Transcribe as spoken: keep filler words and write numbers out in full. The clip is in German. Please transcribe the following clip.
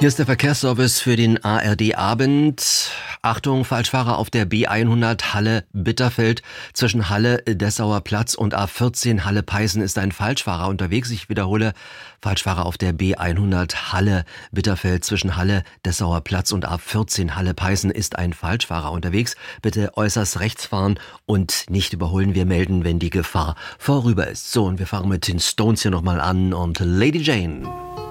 Hier ist der Verkehrsservice für den A R D-Abend. Achtung, Falschfahrer auf der B hundert Halle-Bitterfeld. Zwischen Halle-Dessauer Platz und A vierzehn Halle-Peißen ist ein Falschfahrer unterwegs. Ich wiederhole, Falschfahrer auf der B hundert Halle-Bitterfeld. Zwischen Halle-Dessauer Platz und A vierzehn Halle-Peißen ist ein Falschfahrer unterwegs. Bitte äußerst rechts fahren und nicht überholen. Wir melden, wenn die Gefahr vorüber ist. So, und wir fahren mit den Stones hier nochmal an und Lady Jane.